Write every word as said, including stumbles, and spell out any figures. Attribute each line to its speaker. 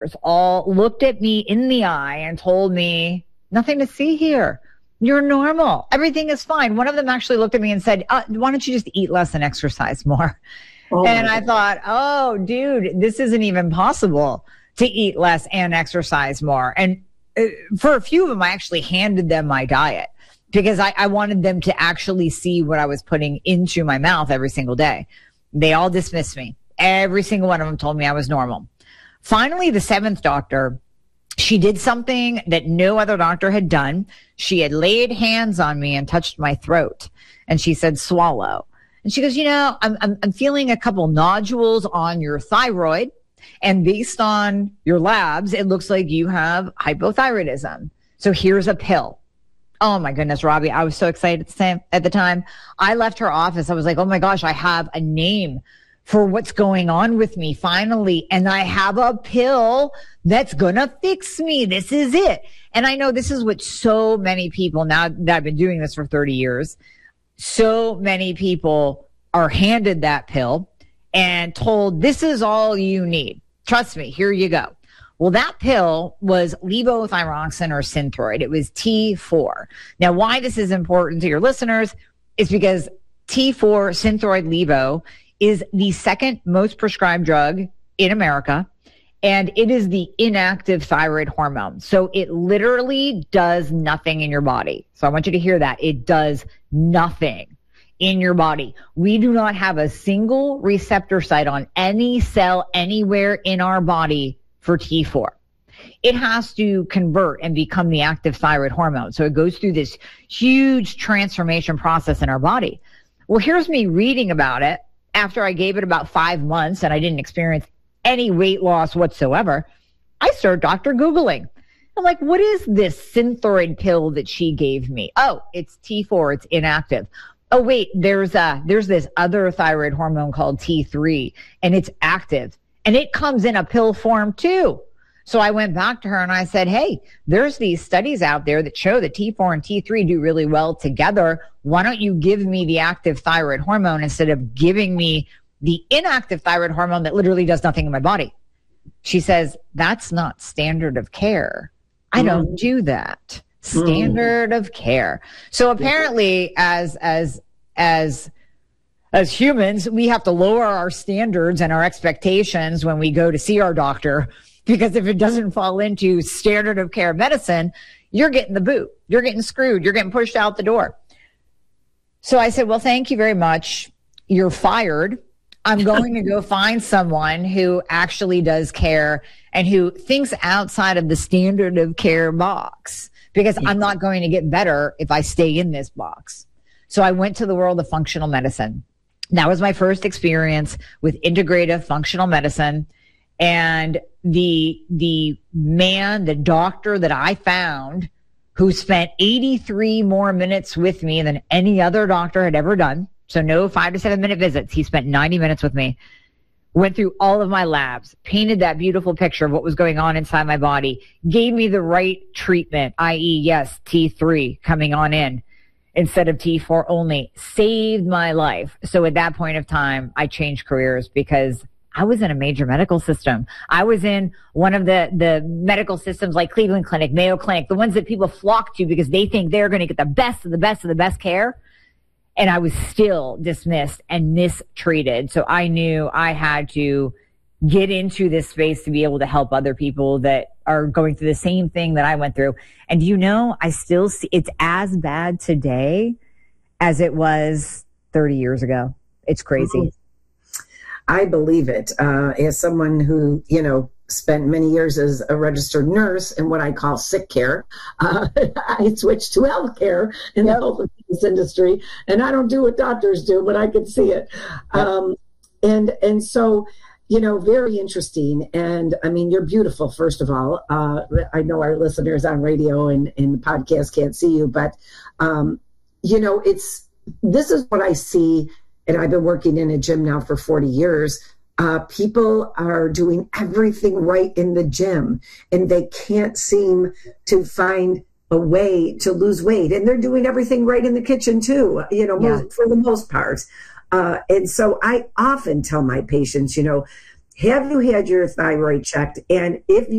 Speaker 1: all looked at me in the eye and told me, nothing to see here. You're normal. Everything is fine. One of them actually looked at me and said, uh, why don't you just eat less and exercise more? Oh, and I thought, oh, dude, this isn't even possible to eat less and exercise more. And uh, for a few of them, I actually handed them my diet because I, I wanted them to actually see what I was putting into my mouth every single day. They all dismissed me. Every single one of them told me I was normal. Finally, the seventh doctor, she did something that no other doctor had done. She had laid hands on me and touched my throat. And she said, swallow. And she goes, you know, I'm, I'm, I'm feeling a couple nodules on your thyroid. And based on your labs, it looks like you have hypothyroidism. So here's a pill. Oh my goodness, Robbie, I was so excited at the time. I left her office. I was like, oh my gosh, I have a name for what's going on with me finally. And I have a pill that's going to fix me. This is it. And I know this is what so many people, now that I've been doing this for thirty years, so many people are handed that pill and told, this is all you need. Trust me, here you go. Well, that pill was levothyroxine or Synthroid. It was T four. Now, why this is important to your listeners is because T four, Synthroid Levo, is the second most prescribed drug in America, and it is the inactive thyroid hormone. So it literally does nothing in your body. So I want you to hear that. It does nothing in your body. We do not have a single receptor site on any cell anywhere in our body for T four. It has to convert and become the active thyroid hormone. So it goes through this huge transformation process in our body. Well, here's me reading about it after I gave it about five months and I didn't experience any weight loss whatsoever. I started Doctor Googling. I'm like, what is this Synthroid pill that she gave me? Oh, it's T four. It's inactive. Oh, wait, there's a, there's this other thyroid hormone called T three, and it's active. And it comes in a pill form too. So I went back to her and I said, hey, there's these studies out there that show that T four and T three do really well together. Why don't you give me the active thyroid hormone instead of giving me the inactive thyroid hormone that literally does nothing in my body? She says, that's not standard of care. I don't do that. Standard mm. of care. So apparently as, as, as, as humans, we have to lower our standards and our expectations when we go to see our doctor, because if it doesn't fall into standard of care medicine, you're getting the boot. You're getting screwed. You're getting pushed out the door. So I said, well, thank you very much. You're fired. I'm going to go find someone who actually does care and who thinks outside of the standard of care box, because I'm not going to get better if I stay in this box. So I went to the world of functional medicine. That was my first experience with integrative functional medicine. And the, the man, the doctor that I found, who spent eighty-three more minutes with me than any other doctor had ever done. So no five to seven minute visits. He spent ninety minutes with me, went through all of my labs, painted that beautiful picture of what was going on inside my body, gave me the right treatment, that is, yes, T three coming on in instead of T four only, saved my life. So at that point of time, I changed careers because I was in a major medical system. I was in one of the, the medical systems like Cleveland Clinic, Mayo Clinic, the ones that people flock to because they think they're going to get the best of the best of the best care. And I was still dismissed and mistreated. So I knew I had to get into this space to be able to help other people that are going through the same thing that I went through. And you know, I still see it's as bad today as it was thirty years ago. It's crazy.
Speaker 2: Mm-hmm. I believe it. Uh, as someone who, you know, spent many years as a registered nurse in what I call sick care, uh, I switched to healthcare in the health insurance industry, and I don't do what doctors do, but I can see it. Yep. Um, and and so, you know, very interesting. And I mean, you're beautiful, first of all. Uh, I know our listeners on radio and, and the podcast can't see you, but, um, you know, it's this is what I see. And I've been working in a gym now for forty years. Uh, people are doing everything right in the gym, and they can't seem to find a way to lose weight. And they're doing everything right in the kitchen too, you know, yeah. most, for the most part. Uh, and so I often tell my patients, you know, Have you had your thyroid checked? And if you